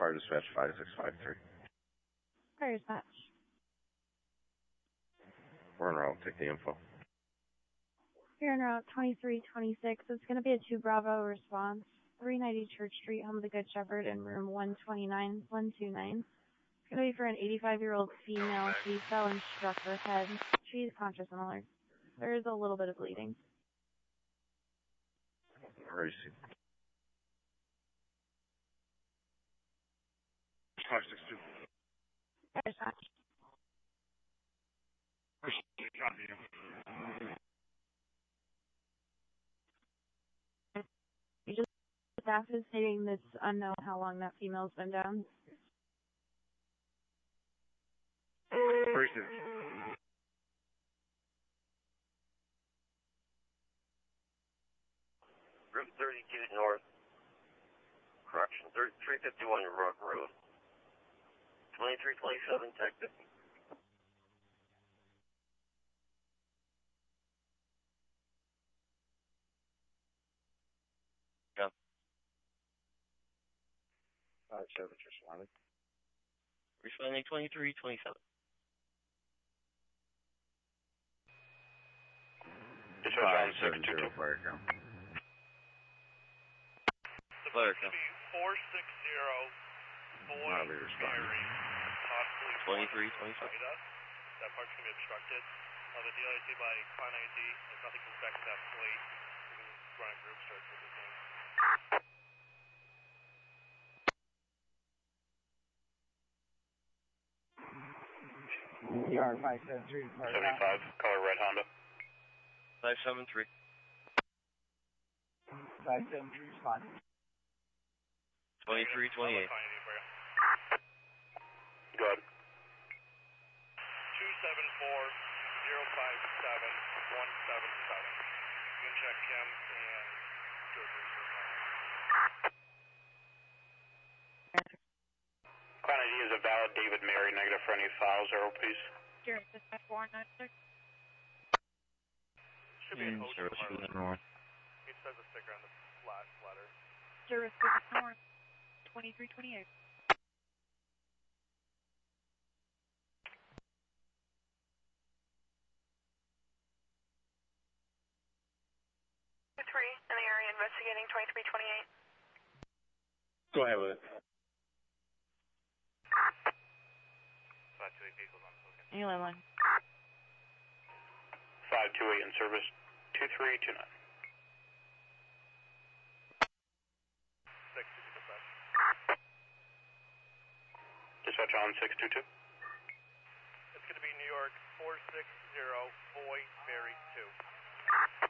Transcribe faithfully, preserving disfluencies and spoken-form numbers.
Fire Dispatch five six five three. Fire Dispatch. We're en route. Take the info. You're en route twenty-three twenty-six. It's going to be a two Bravo response. three ninety Church Street, home of the Good Shepherd, in room one twenty-nine, one two nine. It's going to be for an eighty-five-year-old female. She fell and struck her head. She's conscious and alert. There is a little bit of bleeding. Where is she? five six two. Fire Dispatch. You just staff is stating that it's unknown how long that female's been down. Where is it? Route thirty-two North. Correction, three fifty-one Rock Road. twenty-three twenty-seven, Texas. Yeah. Five seven, responding. Responding twenty-three twenty-seven. Five seven zero, fire count. Fire count. four six zero, boy, Mary, possibly twenty-three twenty-seven. That part's going to be obstructed. Uh, the D L A C by Client I D, if nothing comes back to that plate, we can run a group search with this thing. E R five seven three, seventy-five, color red Honda. five seven three. five seven three, respond. twenty-three twenty-eight. Go ahead. two seven four, zero five seven, one seven seven. You can check him and do a group search. Client I D is a valid David Mary, negative for any files, zero, please. Zero, four nine six. Should be an O Zero, two two, north. It says a sticker on the flat letter. Zero, six north, twenty-three twenty-eight. three in the area investigating twenty-three twenty-eight. Go ahead with it. Five two eight vehicles on token. Anyway, one. Five two eight in service. Two three two nine. Six two two dispatch. Dispatch on six two two. It's going to be New York four six zero, boy Mary two.